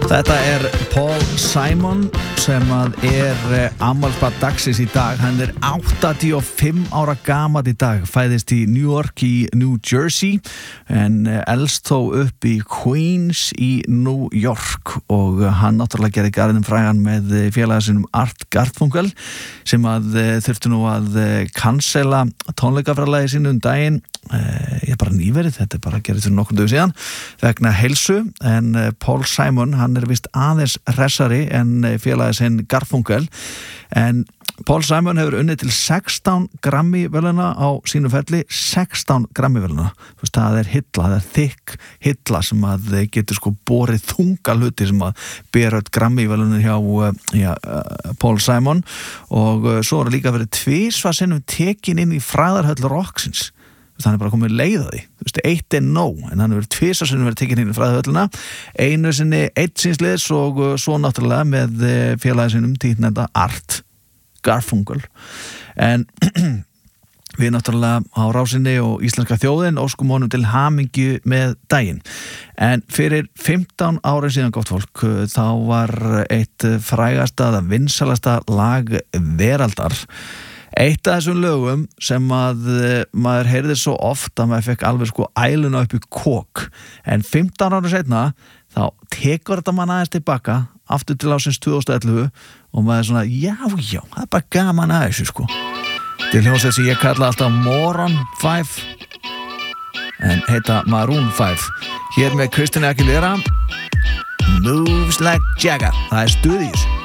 Þetta Paul Simon sem afmælisbarn dagsins í dag. Hann 85 ára gamall í dag, fæðist í New York í New Jersey en elst þó upp í Queens í New York og hann náttúrulega gerði garðinn frægan með félaga sinum Art Garfunkel sem þurfti nú að cancela tónleikaframlagi sínu daginn. Ég bara nýverið, þetta bara gerðist fyrir nokkur dögum síðan vegna heilsu en Paul Simon, hann vist aðeins hressari en félagi sinn Garfunkel en Paul Simon hefur unnið til 16 Grammy-verðlauna á sínu ferli, 16 Grammy-verðlauna. Það hilla, það þykk hilla sem getur sko borið þunga hluti sem bera öll Grammy-verðlauna hjá Paul Simon og svo líka verið tvisvar sinnum tekin inn í frægðarhöll rocksins. Hann bara komið leið á því. Eitt nóg, en hann verið tvisvar sinnum verið tekin inn í fræðahöllina. Einu sinni einn síns liðs og svo náttúrulega með félagi sinum tíðnefnda Art Garfunkel. En við náttúrulega á Rásinni og íslenska þjóðin óskum honum til hamingju með daginn. En fyrir 15 ára síðan gott fólk, þá var eitt frægasta, vinsalasta lag veraldar. Eitt af þessum lögum sem maður heyrði svo oft að maður fekk alveg sko æluna upp í kok. En 15 ára seinna þá tekur þetta mann aðeins tilbaka aftur til ásins 2011 og maður svona, já, það bara gaman að þessu sko. Til hljómsveit sem ég kalla alltaf Moron 5 en heita Maroon 5. Hér með Christina Aguilera, Moves Like Jagger. Það stuð í þessu.